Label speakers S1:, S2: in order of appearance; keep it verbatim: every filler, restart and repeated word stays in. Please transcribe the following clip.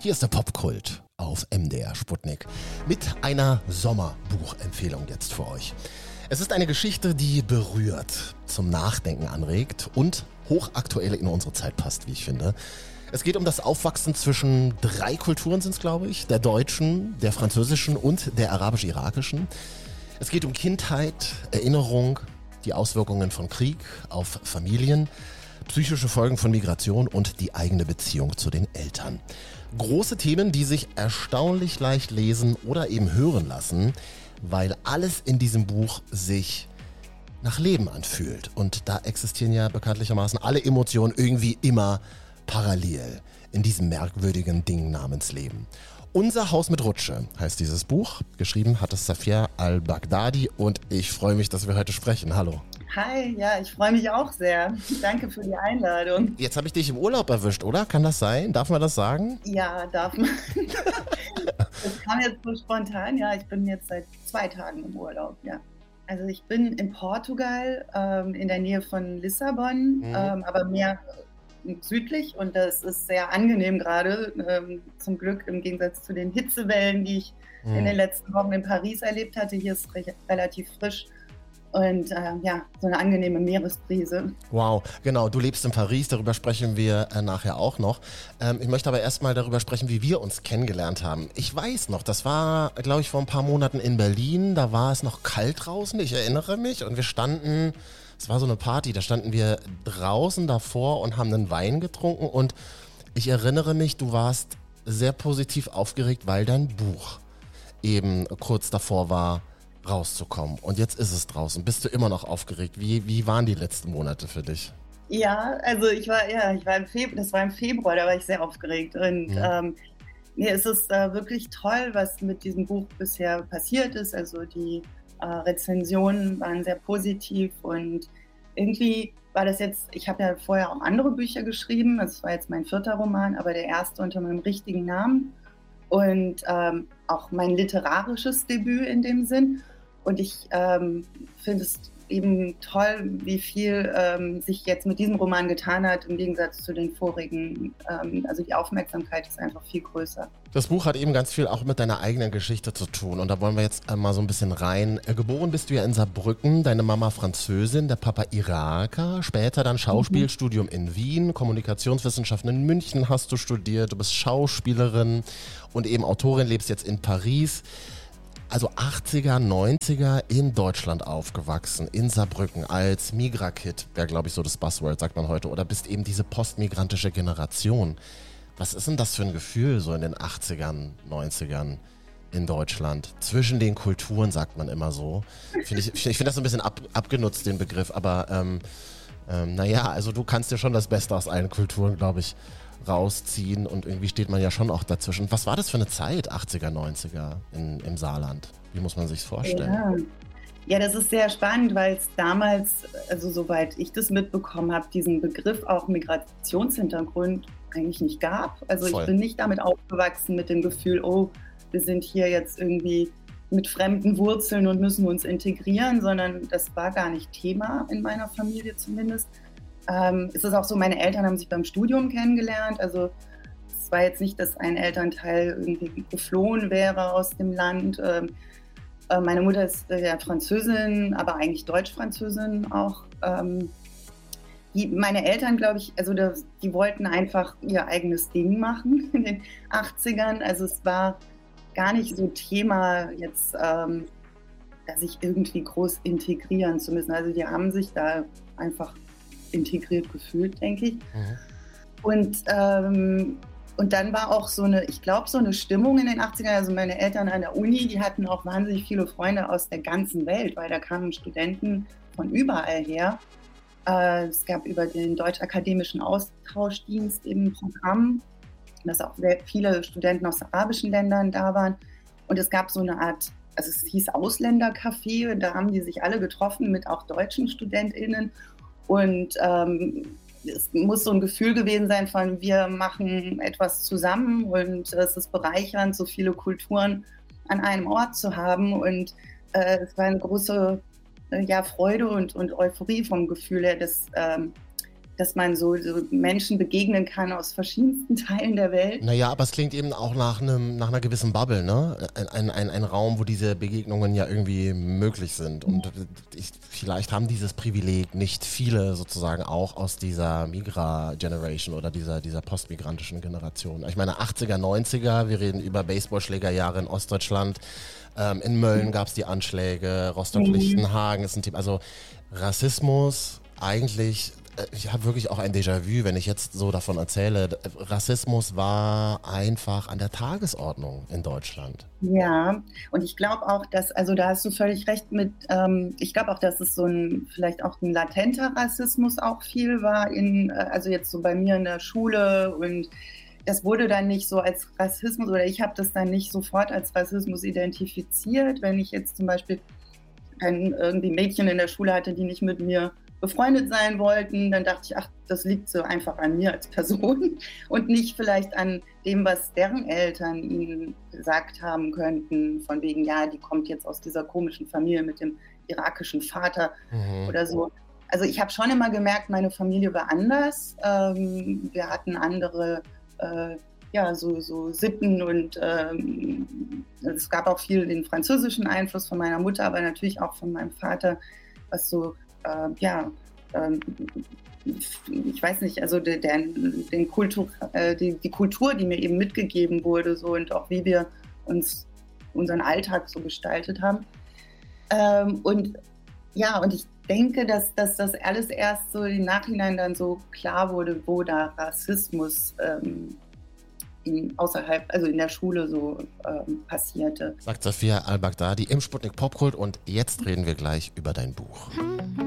S1: Hier ist der Popkult auf M D R Sputnik mit einer Sommerbuchempfehlung jetzt für euch. Es ist eine Geschichte, die berührt, zum Nachdenken anregt und hochaktuell in unsere Zeit passt, wie ich finde. Es geht um das Aufwachsen zwischen drei Kulturen sind es, glaube ich, der deutschen, der französischen und der arabisch-irakischen. Es geht um Kindheit, Erinnerung, die Auswirkungen von Krieg auf Familien, psychische Folgen von Migration und die eigene Beziehung zu den Eltern. Große Themen, die sich erstaunlich leicht lesen oder eben hören lassen, weil alles in diesem Buch sich nach Leben anfühlt. Und da existieren ja bekanntlichermaßen alle Emotionen irgendwie immer parallel in diesem merkwürdigen Ding namens Leben. Unser Haus mit Rutsche heißt dieses Buch. Geschrieben hat es Safia al-Baghdadi und ich freue mich, dass wir heute sprechen. Hallo.
S2: Hi, ja, ich freue mich auch sehr. Danke für die Einladung.
S1: Jetzt habe ich dich im Urlaub erwischt, oder? Kann das sein? Darf man das sagen?
S2: Ja, darf man. Das kam jetzt so spontan. Ja, ich bin jetzt seit zwei Tagen im Urlaub, ja. Also ich bin in Portugal, ähm, in der Nähe von Lissabon, mhm. ähm, aber mehr südlich und das ist sehr angenehm gerade, ähm, zum Glück im Gegensatz zu den Hitzewellen, die ich mhm. in den letzten Wochen in Paris erlebt hatte. Hier ist es re- relativ frisch. Und äh, ja, so eine angenehme Meeresbrise.
S1: Wow, genau. Du lebst in Paris, darüber sprechen wir äh, nachher auch noch. Ähm, ich möchte aber erstmal darüber sprechen, wie wir uns kennengelernt haben. Ich weiß noch, das war, glaube ich, vor ein paar Monaten in Berlin. Da war es noch kalt draußen, ich erinnere mich. Und wir standen, es war so eine Party, da standen wir draußen davor und haben einen Wein getrunken. Und ich erinnere mich, du warst sehr positiv aufgeregt, weil dein Buch eben kurz davor war, rauszukommen. Und jetzt ist es draußen. Bist du immer noch aufgeregt? Wie, wie waren die letzten Monate für dich?
S2: Ja, also ich war, ja, ich war im Februar, das war im Februar, da war ich sehr aufgeregt. Und mhm. ähm, mir ist es äh, wirklich toll, was mit diesem Buch bisher passiert ist. Also die äh, Rezensionen waren sehr positiv und irgendwie war das jetzt, ich habe ja vorher auch andere Bücher geschrieben, also es war jetzt mein vierter Roman, aber der erste unter meinem richtigen Namen und ähm, auch mein literarisches Debüt in dem Sinn. Und ich ähm, finde es eben toll, wie viel ähm, sich jetzt mit diesem Roman getan hat, im Gegensatz zu den vorigen. Ähm, also die Aufmerksamkeit ist einfach viel größer.
S1: Das Buch hat eben ganz viel auch mit deiner eigenen Geschichte zu tun. Und da wollen wir jetzt mal so ein bisschen rein. Geboren bist du ja in Saarbrücken, deine Mama Französin, der Papa Iraker. Später dann Schauspielstudium mhm. in Wien, Kommunikationswissenschaften in München hast du studiert. Du bist Schauspielerin und eben Autorin, lebst jetzt in Paris. Also achtziger, neunziger in Deutschland aufgewachsen, in Saarbrücken als Migra-Kid, wäre glaube ich so das Buzzword, sagt man heute, oder bist eben diese postmigrantische Generation. Was ist denn das für ein Gefühl so in den achtzigern, neunzigern in Deutschland? Zwischen den Kulturen sagt man immer so. Find ich ich finde das so ein bisschen ab, abgenutzt, den Begriff, aber ähm, ähm, naja, also du kannst dir schon das Beste aus allen Kulturen, glaube ich, rausziehen und irgendwie steht man ja schon auch dazwischen. Was war das für eine Zeit, achtziger, neunziger in, im Saarland? Wie muss man sich's vorstellen?
S2: Ja. ja, das ist sehr spannend, weil es damals, also soweit ich das mitbekommen habe, diesen Begriff auch Migrationshintergrund eigentlich nicht gab. Also Voll. Ich bin nicht damit aufgewachsen mit dem Gefühl, oh, wir sind hier jetzt irgendwie mit fremden Wurzeln und müssen uns integrieren, sondern das war gar nicht Thema in meiner Familie zumindest. Ähm, es ist auch so, meine Eltern haben sich beim Studium kennengelernt, also es war jetzt nicht, dass ein Elternteil irgendwie geflohen wäre aus dem Land. Ähm, äh, meine Mutter ist äh, ja Französin, aber eigentlich Deutsch-Französin auch. Ähm, die, meine Eltern, glaube ich, also das, die wollten einfach ihr eigenes Ding machen in den achtzigern, also es war gar nicht so Thema jetzt, ähm, dass sich irgendwie groß integrieren zu müssen, also die haben sich da einfach integriert gefühlt, denke ich. Mhm. Und, ähm, und dann war auch so eine, ich glaube, so eine Stimmung in den achtzigern, also meine Eltern an der Uni, die hatten auch wahnsinnig viele Freunde aus der ganzen Welt, weil da kamen Studenten von überall her. Äh, es gab über den Deutsch-Akademischen Austauschdienst eben ein Programm, dass auch sehr viele Studenten aus arabischen Ländern da waren. Und es gab so eine Art, also es hieß Ausländercafé, da haben die sich alle getroffen mit auch deutschen StudentInnen. Und ähm, es muss so ein Gefühl gewesen sein von, wir machen etwas zusammen und es ist bereichernd, so viele Kulturen an einem Ort zu haben. Und äh, es war eine große äh, ja, Freude und, und Euphorie vom Gefühl her, das, ähm, dass man so, so Menschen begegnen kann aus verschiedensten Teilen der Welt.
S1: Naja, aber es klingt eben auch nach einem, nach einer gewissen Bubble, ne? Ein, ein, ein Raum, wo diese Begegnungen ja irgendwie möglich sind. Und ich, vielleicht haben dieses Privileg nicht viele sozusagen auch aus dieser Migra-Generation oder dieser, dieser postmigrantischen Generation. Ich meine, achtziger, neunziger, wir reden über Baseballschlägerjahre in Ostdeutschland. Ähm, in Mölln gab es die Anschläge, Rostock-Lichtenhagen ist ein Thema. Also Rassismus eigentlich... Ich habe wirklich auch ein Déjà-vu, wenn ich jetzt so davon erzähle. Rassismus war einfach an der Tagesordnung in Deutschland.
S2: Ja, und ich glaube auch, dass, also da hast du völlig recht mit, ähm, ich glaube auch, dass es so ein, vielleicht auch ein latenter Rassismus auch viel war, in, also jetzt so bei mir in der Schule, und das wurde dann nicht so als Rassismus, oder ich habe das dann nicht sofort als Rassismus identifiziert, wenn ich jetzt zum Beispiel ein, irgendwie Mädchen in der Schule hatte, die nicht mit mir befreundet sein wollten, dann dachte ich, ach, das liegt so einfach an mir als Person und nicht vielleicht an dem, was deren Eltern ihnen gesagt haben könnten, von wegen, ja, die kommt jetzt aus dieser komischen Familie mit dem irakischen Vater mhm. oder so. Also ich habe schon immer gemerkt, meine Familie war anders. Ähm, wir hatten andere äh, ja, so, so Sitten, und ähm, es gab auch viel den französischen Einfluss von meiner Mutter, aber natürlich auch von meinem Vater, was so Äh, ja, ähm, ich weiß nicht, also der, der, den Kultur, äh, die, die Kultur, die mir eben mitgegeben wurde, so, und auch wie wir uns unseren Alltag so gestaltet haben. Ähm, und ja, und ich denke, dass, dass das alles erst so im Nachhinein dann so klar wurde, wo da Rassismus ähm, in, außerhalb, also in der Schule so ähm, passierte.
S1: Sagt Safia Al-Baghdadi im Sputnik Popkult, und jetzt reden wir gleich über dein Buch.